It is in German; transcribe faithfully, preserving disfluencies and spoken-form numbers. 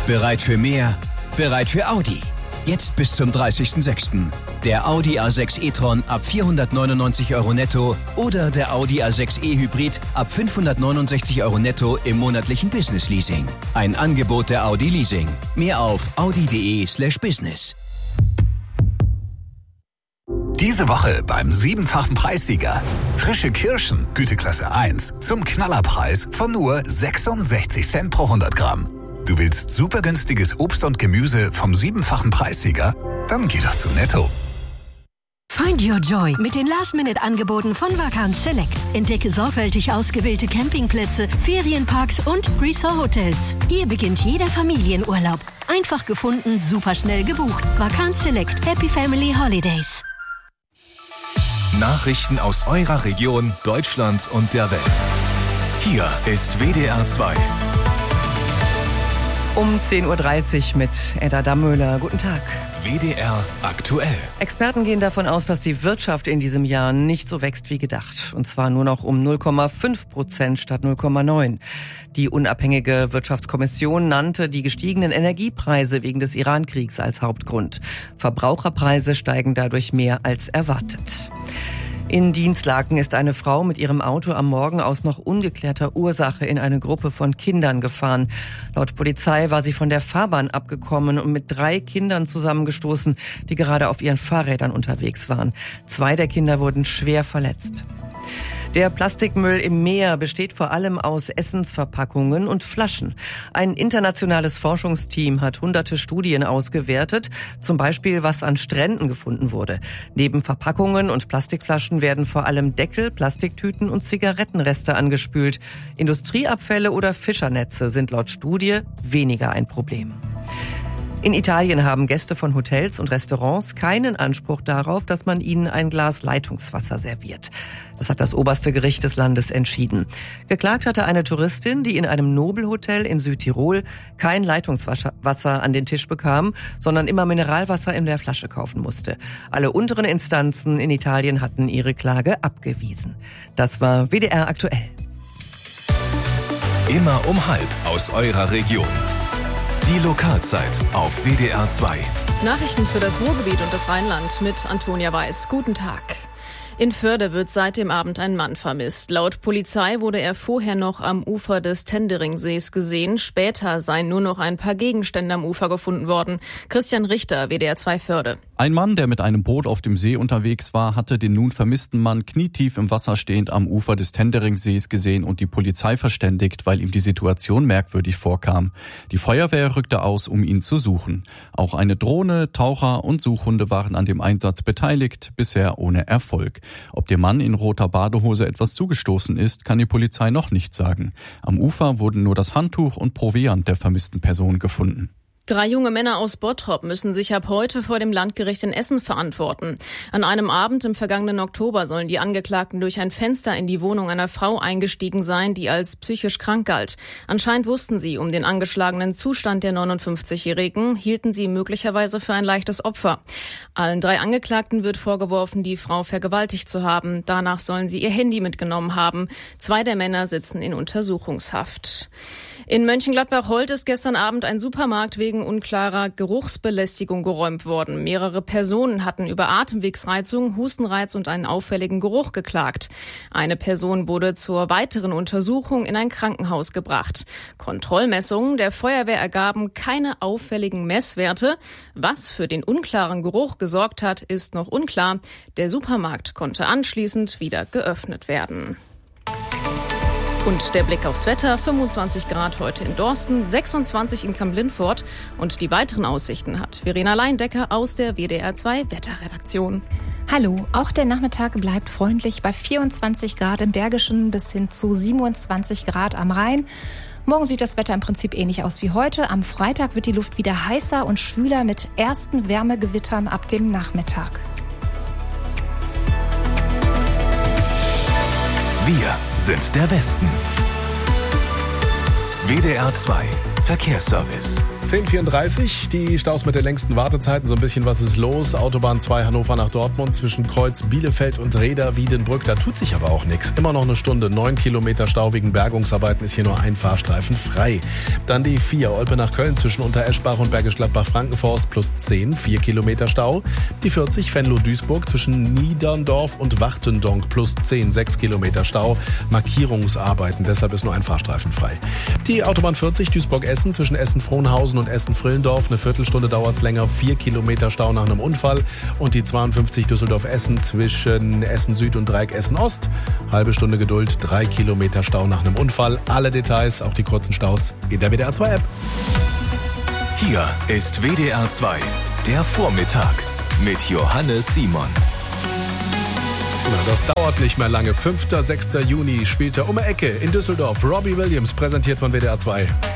Bereit für mehr? Bereit für Audi. Jetzt bis zum dreißigsten sechsten Der Audi A sechs e-tron ab vierhundertneunundneunzig Euro netto oder der Audi A sechs e-Hybrid ab fünfhundertneunundsechzig Euro netto im monatlichen Business-Leasing. Ein Angebot der Audi Leasing. Mehr auf audi.de slash business. Diese Woche beim siebenfachen Preissieger. Frische Kirschen, Güteklasse eins, zum Knallerpreis von nur sechsundsechzig Cent pro hundert Gramm. Du willst super günstiges Obst und Gemüse vom siebenfachen Preissieger? Dann geh doch zu Netto. Find your joy mit den Last-Minute-Angeboten von Vacanz Select. Entdecke sorgfältig ausgewählte Campingplätze, Ferienparks und Resort-Hotels. Hier beginnt jeder Familienurlaub. Einfach gefunden, super schnell gebucht. Vacanz Select. Happy Family Holidays. Nachrichten aus eurer Region, Deutschland und der Welt. Hier ist W D R zwei. Um zehn Uhr dreißig mit Edda Dammöhler. Guten Tag. W D R aktuell. Experten gehen davon aus, dass die Wirtschaft in diesem Jahr nicht so wächst wie gedacht. Und zwar nur noch um null Komma fünf Prozent statt null Komma neun. Die unabhängige Wirtschaftskommission nannte die gestiegenen Energiepreise wegen des Iran-Kriegs als Hauptgrund. Verbraucherpreise steigen dadurch mehr als erwartet. In Dinslaken ist eine Frau mit ihrem Auto am Morgen aus noch ungeklärter Ursache in eine Gruppe von Kindern gefahren. Laut Polizei war sie von der Fahrbahn abgekommen und mit drei Kindern zusammengestoßen, die gerade auf ihren Fahrrädern unterwegs waren. Zwei der Kinder wurden schwer verletzt. Der Plastikmüll im Meer besteht vor allem aus Essensverpackungen und Flaschen. Ein internationales Forschungsteam hat hunderte Studien ausgewertet, zum Beispiel was an Stränden gefunden wurde. Neben Verpackungen und Plastikflaschen werden vor allem Deckel, Plastiktüten und Zigarettenreste angespült. Industrieabfälle oder Fischernetze sind laut Studie weniger ein Problem. In Italien haben Gäste von Hotels und Restaurants keinen Anspruch darauf, dass man ihnen ein Glas Leitungswasser serviert. Das hat das oberste Gericht des Landes entschieden. Geklagt hatte eine Touristin, die in einem Nobelhotel in Südtirol kein Leitungswasser an den Tisch bekam, sondern immer Mineralwasser in der Flasche kaufen musste. Alle unteren Instanzen in Italien hatten ihre Klage abgewiesen. Das war W D R aktuell. Immer um halb aus eurer Region. Die Lokalzeit auf W D R zwei. Nachrichten für das Ruhrgebiet und das Rheinland mit Antonia Weiß. Guten Tag. In Förde wird seit dem Abend ein Mann vermisst. Laut Polizei wurde er vorher noch am Ufer des Tenderingsees gesehen. Später seien nur noch ein paar Gegenstände am Ufer gefunden worden. Christian Richter, W D R zwei Förde. Ein Mann, der mit einem Boot auf dem See unterwegs war, hatte den nun vermissten Mann knietief im Wasser stehend am Ufer des Tenderingsees gesehen und die Polizei verständigt, weil ihm die Situation merkwürdig vorkam. Die Feuerwehr rückte aus, um ihn zu suchen. Auch eine Drohne, Taucher und Suchhunde waren an dem Einsatz beteiligt, bisher ohne Erfolg. Ob dem Mann in roter Badehose etwas zugestoßen ist, kann die Polizei noch nicht sagen. Am Ufer wurden nur das Handtuch und Proviant der vermissten Person gefunden. Drei junge Männer aus Bottrop müssen sich ab heute vor dem Landgericht in Essen verantworten. An einem Abend im vergangenen Oktober sollen die Angeklagten durch ein Fenster in die Wohnung einer Frau eingestiegen sein, die als psychisch krank galt. Anscheinend wussten sie um den angeschlagenen Zustand der neunundfünfzigjährigen, hielten sie möglicherweise für ein leichtes Opfer. Allen drei Angeklagten wird vorgeworfen, die Frau vergewaltigt zu haben. Danach sollen sie ihr Handy mitgenommen haben. Zwei der Männer sitzen in Untersuchungshaft. In Mönchengladbach-Holt ist gestern Abend ein Supermarkt wegen unklarer Geruchsbelästigung geräumt worden. Mehrere Personen hatten über Atemwegsreizung, Hustenreiz und einen auffälligen Geruch geklagt. Eine Person wurde zur weiteren Untersuchung in ein Krankenhaus gebracht. Kontrollmessungen der Feuerwehr ergaben keine auffälligen Messwerte. Was für den unklaren Geruch gesorgt hat, ist noch unklar. Der Supermarkt konnte anschließend wieder geöffnet werden. Und der Blick aufs Wetter, fünfundzwanzig Grad heute in Dorsten, sechsundzwanzig in Kamp-Lindfort. Und die weiteren Aussichten hat Verena Leindecker aus der W D R zwei Wetterredaktion. Hallo, auch der Nachmittag bleibt freundlich bei vierundzwanzig Grad im Bergischen bis hin zu siebenundzwanzig Grad am Rhein. Morgen sieht das Wetter im Prinzip ähnlich aus wie heute. Am Freitag wird die Luft wieder heißer und schwüler mit ersten Wärmegewittern ab dem Nachmittag. Wir sind der Westen. W D R zwei Verkehrsservice. zehn Uhr vierunddreißig, die Staus mit den längsten Wartezeiten, so ein bisschen was ist los. Autobahn zwei Hannover nach Dortmund zwischen Kreuz Bielefeld und Reda Wiedenbrück, da tut sich aber auch nichts. Immer noch eine Stunde, neun Kilometer Stau wegen Bergungsarbeiten, ist hier nur ein Fahrstreifen frei. Dann die vier, Olpe nach Köln zwischen Untereschbach und Bergisch Gladbach-Frankenforst plus zehn, vier Kilometer Stau. Die vierzig, Venlo-Duisburg zwischen Niederndorf und Wachtendonk plus zehn, sechs Kilometer Stau. Markierungsarbeiten, deshalb ist nur ein Fahrstreifen frei. Die Autobahn vierzig, Duisburg-Essen zwischen Essen-Frohnhausen und Essen-Frillendorf. Eine Viertelstunde dauert es länger, vier Kilometer Stau nach einem Unfall. Und die zweiundfünfzig, Düsseldorf-Essen zwischen Essen-Süd und Dreieck Essen-Ost. Halbe Stunde Geduld, drei Kilometer Stau nach einem Unfall. Alle Details, auch die kurzen Staus in der W D R zwei App. Hier ist W D R zwei, der Vormittag mit Johannes Simon. Na, das dauert nicht mehr lange. fünfter sechster Juni spielt er um die Ecke in Düsseldorf. Robbie Williams, präsentiert von W D R zwei.